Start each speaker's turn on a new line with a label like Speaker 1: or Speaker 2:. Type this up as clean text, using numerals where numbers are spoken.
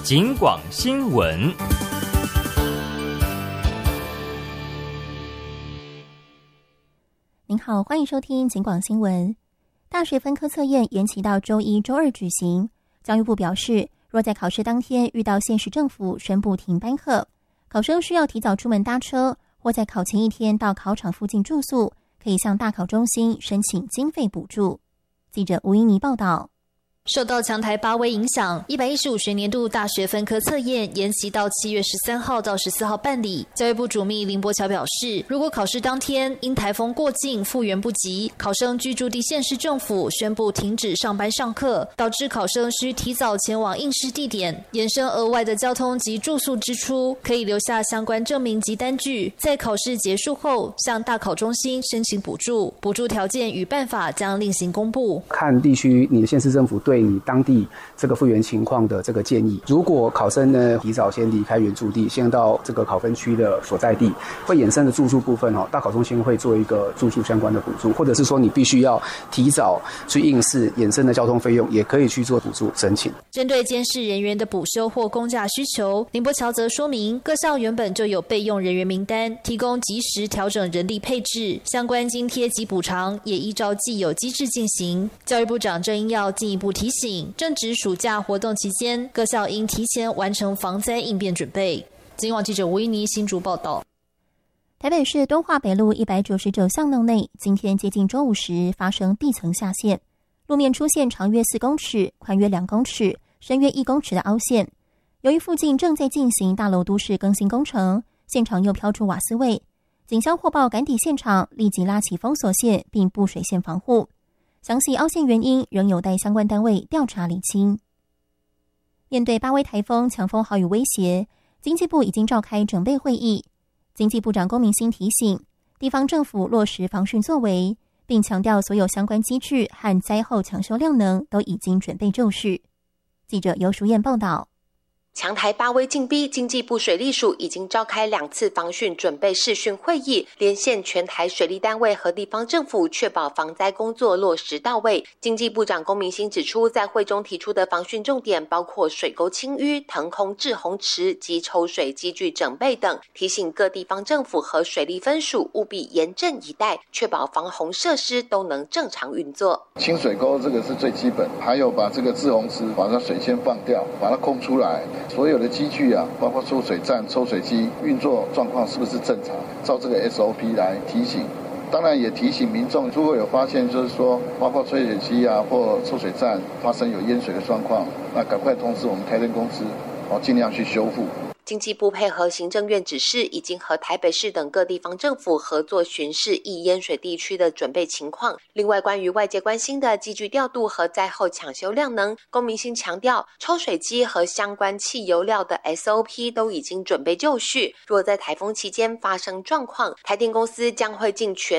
Speaker 1: 警广新闻。
Speaker 2: 您好，欢迎收听警广新闻。大学分科测验延期到周一、周二举行。教育部表示，若在考试当天遇到县市政府宣布停班课，考生需要提早出门搭车，或在考前一天到考场附近住宿，可以向大考中心申请经费补助。记者吴英妮报道。
Speaker 3: 受到强台8威影响，115学年度大学分科测验延期到7月13号到14号办理。教育部主秘林柏乔表示，如果考试当天因台风过境复原不及，考生居住地县市政府宣布停止上班上课，导致考生需提早前往应试地点，衍生额外的交通及住宿支出，可以留下相关证明及单据，在考试结束后向大考中心申请补助。补助条件与办法将另行公布。
Speaker 4: 看地区你的县市政府对你当地这个复原情况的这个建议，如果考生呢提早先离开原住地，先到这个考分区的所在地，会衍生的住宿部分大考中心会做一个住宿相关的补助，或者是说你必须要提早去应试衍生的交通费用，也可以去做补助申请。
Speaker 3: 针对监视人员的补休或公假需求，林柏乔则说明，各校原本就有备用人员名单，提供及时调整人力配置，相关津贴及补偿也依照既有机制进行。教育部长郑英耀进一步提醒，正值暑假活动期间，各校应提前完成防灾应变准备。警广记者吴依妮新竹报道。
Speaker 2: 台北市敦化北路199巷弄内，今天接近中午时发生地层下陷，路面出现长约4公尺、宽约2公尺、深约1公尺的凹陷。由于附近正在进行大楼都市更新工程，现场又飘出瓦斯味，警消获报赶抵现场，立即拉起封锁线并布水线防护。详细凹陷原因仍有待相关单位调查厘清。面对8威台风强风豪雨威胁，经济部已经召开准备会议。经济部长龚明鑫提醒，地方政府落实防汛作为，并强调所有相关机制和灾后抢修量能都已经准备就绪。记者尤淑燕报道。
Speaker 5: 强台8威进逼，经济部水利署已经召开2次防汛准备视讯会议，连线全台水利单位和地方政府，确保防灾工作落实到位。经济部长龚明鑫指出，在会中提出的防汛重点包括水沟清淤、腾空滞洪池及抽水机具整备等，提醒各地方政府和水利分署务必严阵以待，确保防洪设施都能正常运作。
Speaker 6: 清水沟这个是最基本，还有把这个滞洪池把它水先放掉，把它空出来。所有的机具包括抽水站、抽水机运作状况是不是正常，照这个 SOP 来提醒。当然也提醒民众，如果有发现就是说包括抽水机或抽水站发生有淹水的状况，那赶快通知我们台电公司，尽量去修复。
Speaker 5: 经济部配合行政院指示，已经和台北市等各地方政府合作巡视易淹水地区的准备情况。另外，关于外界关心的机具调度和灾后抢修量能，龚明鑫强调，抽水机和相关汽油料的 SOP 都已经准备就绪。若在台风期间发生状况，台电公司将会尽全